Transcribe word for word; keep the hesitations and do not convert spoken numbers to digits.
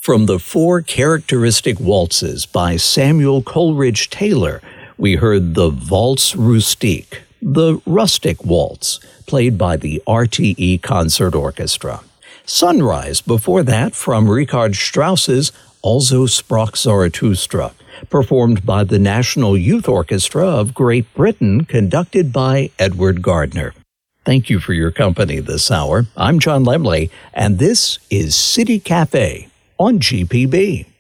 From the Four Characteristic Waltzes by Samuel Coleridge Taylor, we heard the Valse Rustique, the Rustic Waltz, played by the R T E Concert Orchestra. Sunrise before that from Richard Strauss's Also sprach Zarathustra, performed by the National Youth Orchestra of Great Britain, conducted by Edward Gardner. Thank you for your company this hour. I'm John Lemley, and this is City Cafe on G P B.